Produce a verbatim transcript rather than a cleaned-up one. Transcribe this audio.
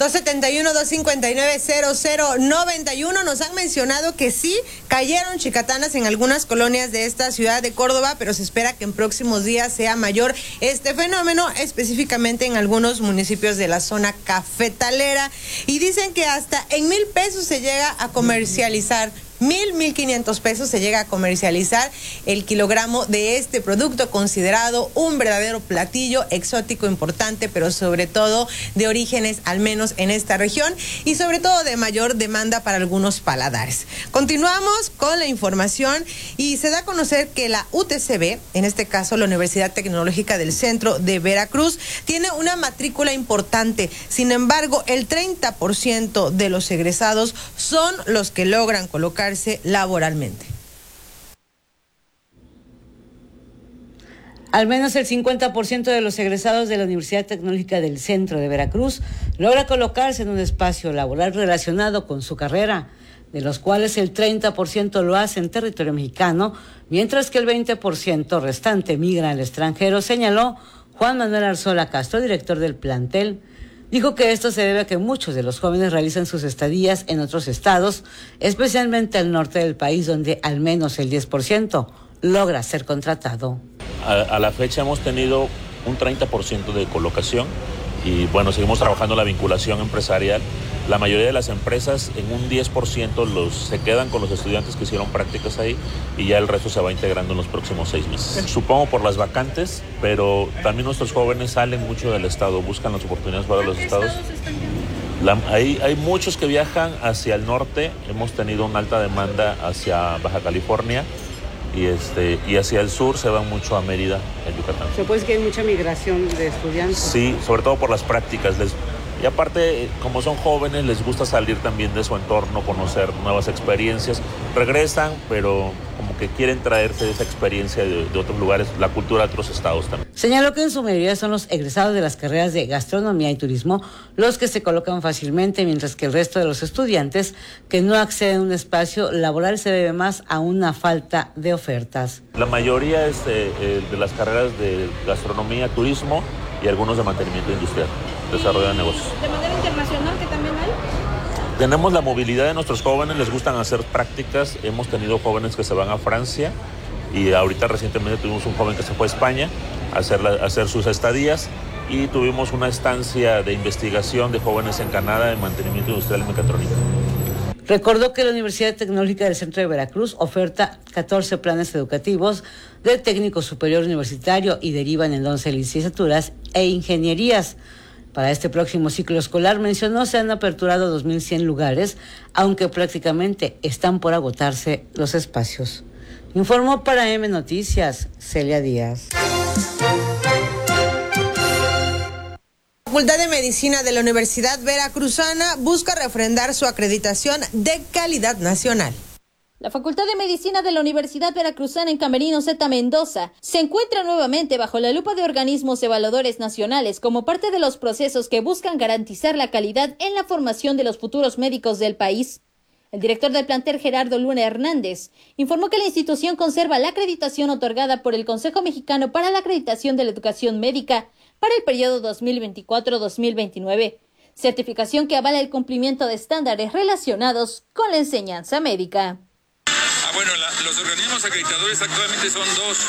dos setenta y uno, dos cincuenta y nueve, cero cero noventa y uno. Nos han mencionado que sí cayeron chicatanas en algunas colonias de esta ciudad de Córdoba, pero se espera que en próximos días sea mayor este fenómeno, específicamente en algunos municipios de la zona cafetalera. Y dicen que hasta en mil pesos se llega a comercializar. Mil, mil quinientos pesos se llega a comercializar el kilogramo de este producto, considerado un verdadero platillo exótico importante, pero sobre todo de orígenes, al menos en esta región, y sobre todo de mayor demanda para algunos paladares. Continuamos con la información y se da a conocer que la U T C B, en este caso la Universidad Tecnológica del Centro de Veracruz, tiene una matrícula importante. Sin embargo, el treinta por ciento de los egresados son los que logran colocar laboralmente. Al menos el cincuenta por ciento de los egresados de la Universidad Tecnológica del Centro de Veracruz logra colocarse en un espacio laboral relacionado con su carrera, de los cuales el treinta por ciento lo hace en territorio mexicano, mientras que el veinte por ciento restante migra al extranjero, señaló Juan Manuel Arzola Castro, director del plantel. Dijo que esto se debe a que muchos de los jóvenes realizan sus estadías en otros estados, especialmente al norte del país, donde al menos el diez por ciento logra ser contratado. A, a la fecha hemos tenido un treinta por ciento de colocación y bueno, seguimos trabajando la vinculación empresarial. La mayoría de las empresas, en un diez por ciento los, se quedan con los estudiantes que hicieron prácticas ahí y ya el resto se va integrando en los próximos seis meses. Supongo por las vacantes, pero también nuestros jóvenes salen mucho del estado, buscan las oportunidades para los estados. La, hay, hay muchos que viajan hacia el norte, hemos tenido una alta demanda hacia Baja California y, este, y hacia el sur se van mucho a Mérida, en Yucatán. ¿Se puede decir que hay mucha migración de estudiantes? Sí, sobre todo por las prácticas. Les, Y aparte, como son jóvenes, les gusta salir también de su entorno, conocer nuevas experiencias. Regresan, pero como que quieren traerse esa experiencia de, de otros lugares, la cultura de otros estados también. Señaló que en su mayoría son los egresados de las carreras de gastronomía y turismo los que se colocan fácilmente, mientras que el resto de los estudiantes que no acceden a un espacio laboral se debe más a una falta de ofertas. La mayoría es de, de las carreras de gastronomía, turismo y algunos de mantenimiento industrial. Desarrollo de negocios. ¿De manera internacional que también hay? Tenemos la movilidad de nuestros jóvenes, les gustan hacer prácticas. Hemos tenido jóvenes que se van a Francia y ahorita recientemente tuvimos un joven que se fue a España a hacer, la, a hacer sus estadías y tuvimos una estancia de investigación de jóvenes en Canadá en mantenimiento industrial y mecatrónica. Recordó que la Universidad Tecnológica del Centro de Veracruz oferta catorce planes educativos de técnico superior universitario y derivan en once licenciaturas e ingenierías. Para este próximo ciclo escolar, mencionó, se han aperturado dos mil cien lugares, aunque prácticamente están por agotarse los espacios. Informó para M Noticias, Celia Díaz. La Facultad de Medicina de la Universidad Veracruzana busca refrendar su acreditación de calidad nacional. La Facultad de Medicina de la Universidad Veracruzana en Camerino Zeta Mendoza se encuentra nuevamente bajo la lupa de organismos evaluadores nacionales como parte de los procesos que buscan garantizar la calidad en la formación de los futuros médicos del país. El director del plantel, Gerardo Luna Hernández, informó que la institución conserva la acreditación otorgada por el Consejo Mexicano para la Acreditación de la Educación Médica para el periodo dos mil veinticuatro a dos mil veintinueve, certificación que avala el cumplimiento de estándares relacionados con la enseñanza médica. Bueno, la, los organismos acreditadores actualmente son dos.